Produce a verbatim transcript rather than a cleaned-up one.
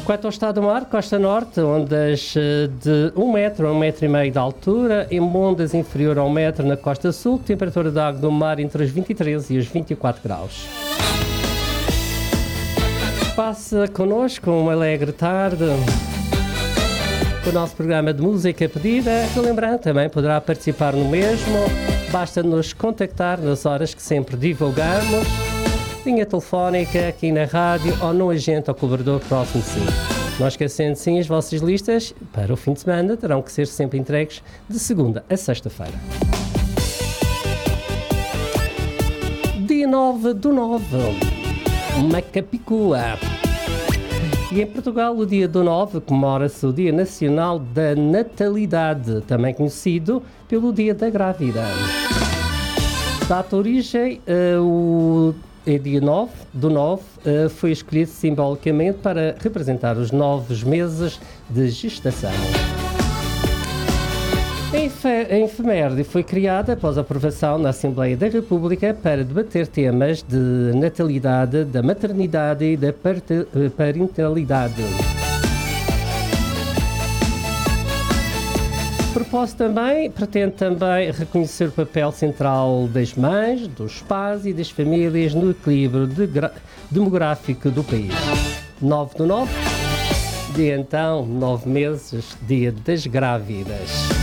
Quanto ao estado do mar, Costa Norte, ondas de um metro a um metro e meio de altura, em ondas inferior a um metro na Costa Sul, temperatura da água do mar entre os vinte e três e os vinte e quatro graus. Passa connosco uma alegre tarde com o nosso programa de música pedida. Lembrando, também poderá participar no mesmo, basta nos contactar nas horas que sempre divulgamos. Linha telefónica aqui na rádio ou no agente ou colaborador próximo de si. Não esquecendo sim, as vossas listas para o fim de semana terão que ser sempre entregues de segunda a sexta-feira. Dia nove do nove, uma Capicua. E em Portugal, o dia do nove comemora-se o Dia Nacional da Natalidade, também conhecido pelo Dia da Grávida. Data origem, uh, o É dia nove do nove, uh, foi escolhido simbolicamente para representar os nove meses de gestação. A efeméride foi criada após a aprovação na Assembleia da República para debater temas de natalidade, da maternidade e da parentalidade. O propósito também pretende também reconhecer o papel central das mães, dos pais e das famílias no equilíbrio de demográfico do país. nove do nove, dia então, nove meses, dia das grávidas.